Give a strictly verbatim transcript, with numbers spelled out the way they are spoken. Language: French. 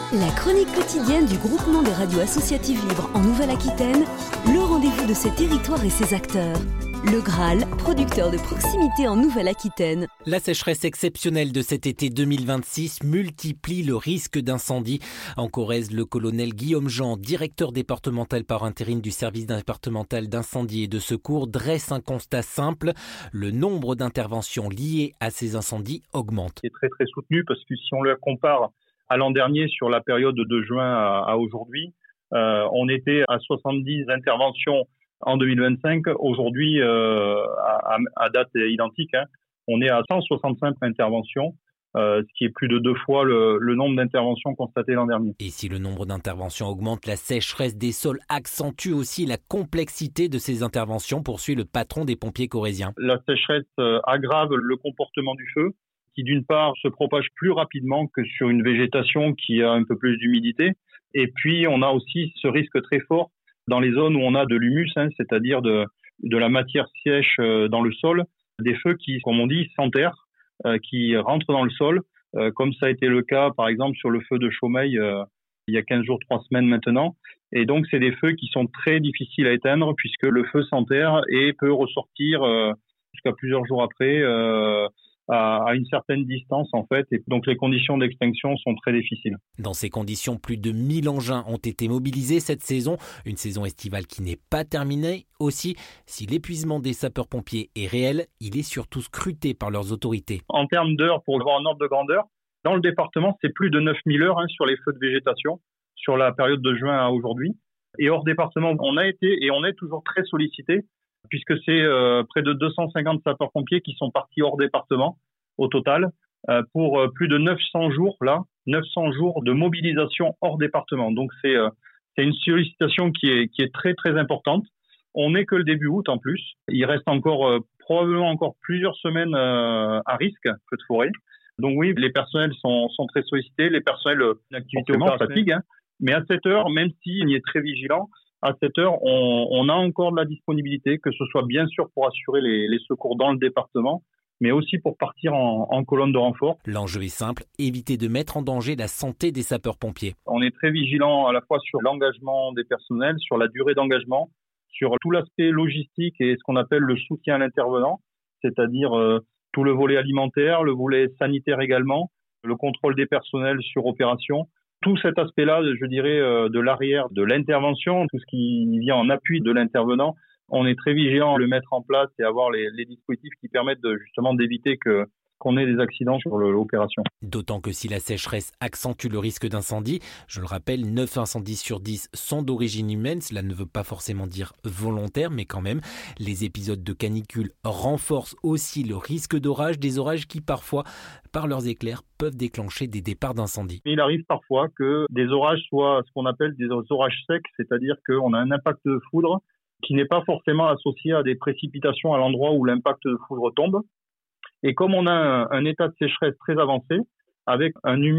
La chronique quotidienne du groupement des radios associatives libres en Nouvelle-Aquitaine, le rendez-vous de ses territoires et ses acteurs. Le Graal, producteur de proximité en Nouvelle-Aquitaine. La sécheresse exceptionnelle de cet été deux mille vingt-six multiplie le risque d'incendie. En Corrèze, le colonel Guillaume Jean, directeur départemental par intérim du service départemental d'incendie et de secours, dresse un constat simple. Le nombre d'interventions liées à ces incendies augmente. C'est très très soutenu parce que si on le compare à l'an dernier sur la période de juin à, à aujourd'hui, euh, on était à soixante-dix interventions en deux mille vingt-cinq. Aujourd'hui, euh, à, à date identique, hein, on est à cent soixante-cinq interventions, euh, ce qui est plus de deux fois le, le nombre d'interventions constatées l'an dernier. Et si le nombre d'interventions augmente, la sécheresse des sols accentue aussi la complexité de ces interventions, poursuit le patron des pompiers corréziens. La sécheresse euh, aggrave le comportement du feu, qui d'une part se propage plus rapidement que sur une végétation qui a un peu plus d'humidité. Et puis on a aussi ce risque très fort dans les zones où on a de l'humus, hein, c'est-à-dire de, de la matière sèche euh, dans le sol, des feux qui, comme on dit, s'enterrent, euh, qui rentrent dans le sol, euh, comme ça a été le cas par exemple sur le feu de Chaumeil euh, il y a quinze jours, trois semaines maintenant. Et donc c'est des feux qui sont très difficiles à éteindre puisque le feu s'enterre et peut ressortir euh, jusqu'à plusieurs jours après, euh, à une certaine distance en fait, et donc les conditions d'extinction sont très difficiles. Dans ces conditions, plus de mille engins ont été mobilisés cette saison, une saison estivale qui n'est pas terminée. Aussi, si l'épuisement des sapeurs-pompiers est réel, il est surtout scruté par leurs autorités. En termes d'heures, pour avoir un ordre de grandeur, dans le département, c'est plus de neuf mille heures hein, sur les feux de végétation, sur la période de juin à aujourd'hui. Et hors département, on a été et on est toujours très sollicité, puisque c'est euh, près de deux cent cinquante sapeurs-pompiers qui sont partis hors département au total, euh, pour euh, plus de neuf cents jours, là, neuf cents jours de mobilisation hors département. Donc c'est, euh, c'est une sollicitation qui est, qui est très très importante. On n'est que le début août en plus. Il reste encore euh, probablement encore plusieurs semaines euh, à risque, feu de forêt. Donc oui, les personnels sont, sont très sollicités, les personnels euh, d'activité fatigue, hein. Mais à cette heure, même si on y est très vigilant, à cette heure, on, on a encore de la disponibilité, que ce soit bien sûr pour assurer les, les secours dans le département, mais aussi pour partir en, en colonne de renfort. L'enjeu est simple, éviter de mettre en danger la santé des sapeurs-pompiers. On est très vigilant à la fois sur l'engagement des personnels, sur la durée d'engagement, sur tout l'aspect logistique et ce qu'on appelle le soutien à l'intervenant, c'est-à-dire euh, tout le volet alimentaire, le volet sanitaire également, le contrôle des personnels sur opération. Tout cet aspect-là, je dirais, euh, de l'arrière, de l'intervention, tout ce qui vient en appui de l'intervenant, on est très vigilant à le mettre en place et avoir les, les dispositifs qui permettent de, justement d'éviter que qu'on ait des accidents sur le, l'opération. D'autant que si la sécheresse accentue le risque d'incendie, je le rappelle, neuf incendies sur dix sont d'origine humaine. Cela ne veut pas forcément dire volontaire, mais quand même, les épisodes de canicule renforcent aussi le risque d'orage, des orages qui parfois, par leurs éclairs, peuvent déclencher des départs d'incendie. Il arrive parfois que des orages soient ce qu'on appelle des orages secs, c'est-à-dire qu'on a un impact de foudre qui n'est pas forcément associé à des précipitations à l'endroit où l'impact de foudre tombe. Et comme on a un, un état de sécheresse très avancé, avec un humus